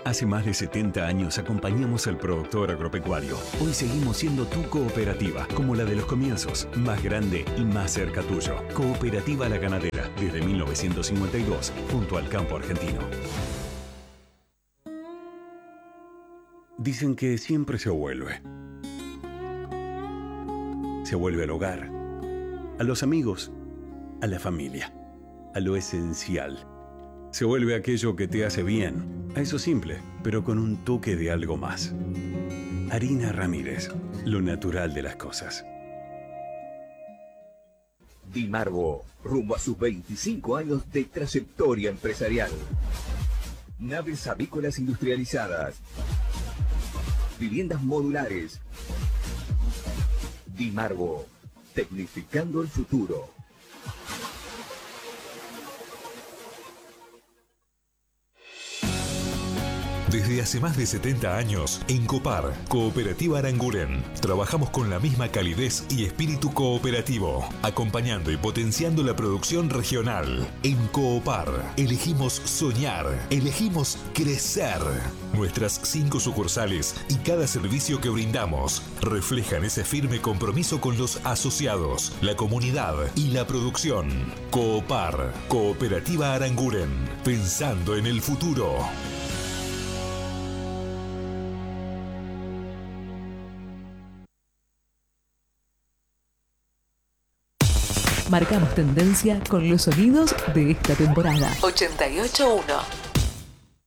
Hace más de 70 años acompañamos al productor agropecuario. Hoy seguimos siendo tu cooperativa, como la de los comienzos, más grande y más cerca tuyo. Cooperativa La Ganadera, desde 1952, junto al campo argentino. Dicen que siempre se vuelve. Se vuelve al hogar, a los amigos, a la familia, a lo esencial. Se vuelve aquello que te hace bien, a eso simple, pero con un toque de algo más. Harina Ramírez, lo natural de las cosas. Dimarvo, rumbo a sus 25 años de trayectoria empresarial. Naves avícolas industrializadas. Viviendas modulares. Dimarvo, tecnificando el futuro. Desde hace más de 70 años, en Copar, Cooperativa Aranguren, trabajamos con la misma calidez y espíritu cooperativo, acompañando y potenciando la producción regional. En Coopar, elegimos soñar, elegimos crecer. Nuestras 5 sucursales y cada servicio que brindamos reflejan ese firme compromiso con los asociados, la comunidad y la producción. Coopar, Cooperativa Aranguren, pensando en el futuro. Marcamos tendencia con los sonidos de esta temporada. 88.1